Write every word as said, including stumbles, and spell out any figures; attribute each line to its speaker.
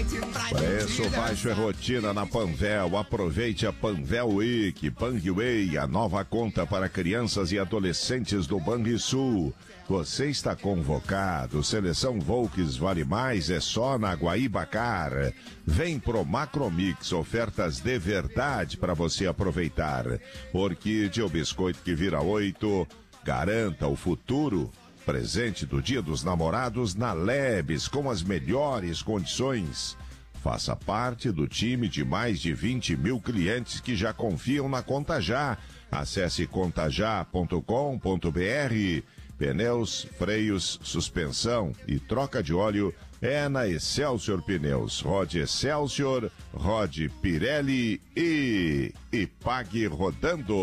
Speaker 1: Preço baixo é rotina na Panvel. Aproveite a Panvel Week, Banriway, a nova conta para crianças e adolescentes do Banrisul. Você está convocado. Seleção Volks vale mais, é só na Guaíbacar. Vem pro Macromix, ofertas de verdade para você aproveitar. Orquídea, o biscoito que vira oito. Garanta o futuro. Presente do Dia dos Namorados na Lebes, com as melhores condições. Faça parte do time de mais de vinte mil clientes que já confiam na Conta Já. Acesse contajá ponto com ponto br. Pneus, freios, suspensão e troca de óleo é na Excelsior Pneus. Rode Excelsior, rode Pirelli e, e pague rodando.